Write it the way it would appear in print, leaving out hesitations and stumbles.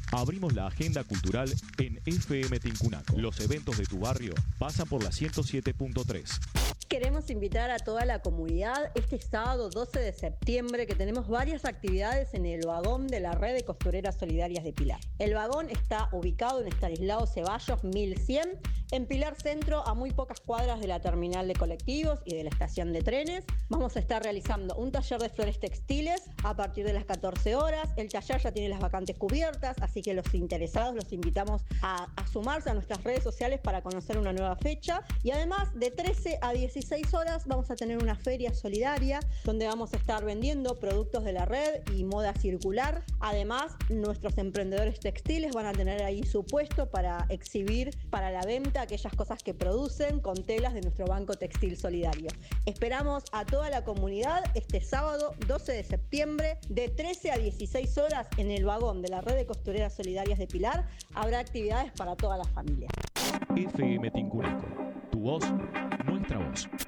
Abrimos la agenda cultural en FM Tincunaco. Los eventos de tu barrio pasan por la 107.3. Queremos invitar a toda la comunidad este sábado 12 de septiembre que tenemos varias actividades en el vagón de la Red de Costureras Solidarias de Pilar. El vagón está ubicado en Estanislao Ceballos 1100, en Pilar Centro, a muy pocas cuadras de la terminal de colectivos y de la estación de trenes. Vamos a estar realizando un taller de flores textiles a partir de las 14 horas. El taller ya tiene las vacantes cubiertas, así que los interesados los invitamos a sumarse a nuestras redes sociales para conocer una nueva fecha. Y además, de 13 a 16 horas vamos a tener una feria solidaria donde vamos a estar vendiendo productos de la red y moda circular. Además, nuestros emprendedores textiles van a tener ahí su puesto para exhibir para la venta aquellas cosas que producen con telas de nuestro Banco Textil Solidario. Esperamos a toda la comunidad este sábado 12 de septiembre de 13 a 16 horas en el vagón de la Red de Costureras Solidarias de Pilar. Habrá actividades para toda la familia. FM Tincunaco. Tu voz, nuestra voz.